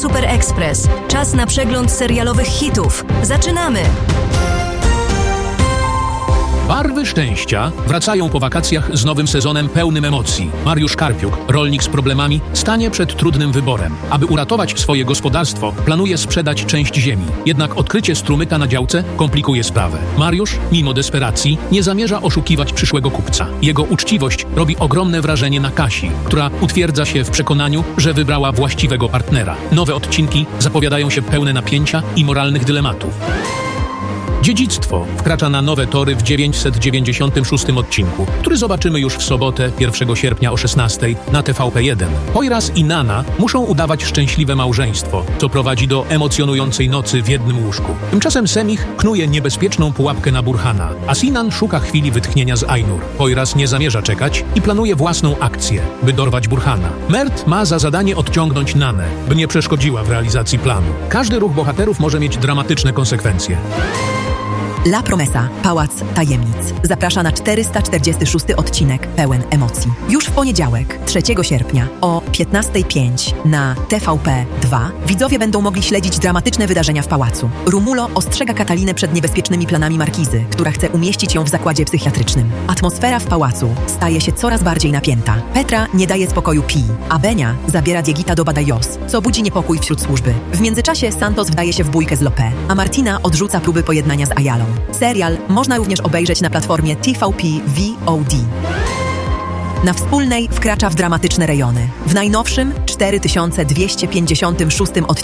Super Express. Czas na przegląd serialowych hitów. Zaczynamy! Barwy szczęścia wracają po wakacjach z nowym sezonem pełnym emocji. Mariusz Karpiuk, rolnik z problemami, stanie przed trudnym wyborem. Aby uratować swoje gospodarstwo, planuje sprzedać część ziemi. Jednak odkrycie strumyka na działce komplikuje sprawę. Mariusz, mimo desperacji, nie zamierza oszukiwać przyszłego kupca. Jego uczciwość robi ogromne wrażenie na Kasi, która utwierdza się w przekonaniu, że wybrała właściwego partnera. Nowe odcinki zapowiadają się pełne napięcia i moralnych dylematów. Dziedzictwo wkracza na nowe tory w 996 odcinku, który zobaczymy już w sobotę 1 sierpnia o 16 na TVP1. Poyraz i Nana muszą udawać szczęśliwe małżeństwo, co prowadzi do emocjonującej nocy w jednym łóżku. Tymczasem Semih knuje niebezpieczną pułapkę na Burhana, a Sinan szuka chwili wytchnienia z Ainur. Poyraz nie zamierza czekać i planuje własną akcję, by dorwać Burhana. Mert ma za zadanie odciągnąć Nanę, by nie przeszkodziła w realizacji planu. Każdy ruch bohaterów może mieć dramatyczne konsekwencje. La Promesa – Pałac Tajemnic zaprasza na 446 odcinek pełen emocji. Już w poniedziałek, 3 sierpnia o 15:05 na TVP2 widzowie będą mogli śledzić dramatyczne wydarzenia w pałacu. Rumulo ostrzega Katalinę przed niebezpiecznymi planami markizy, która chce umieścić ją w zakładzie psychiatrycznym. Atmosfera w pałacu staje się coraz bardziej napięta. Petra nie daje spokoju Pi, a Benia zabiera Diegita do Badajoz, co budzi niepokój wśród służby. W międzyczasie Santos wdaje się w bójkę z Lopé, a Martina odrzuca próby pojednania z Ayalą. Serial można również obejrzeć na platformie TVP VOD. Na Wspólnej wkracza w dramatyczne rejony. W najnowszym 4256 odcinku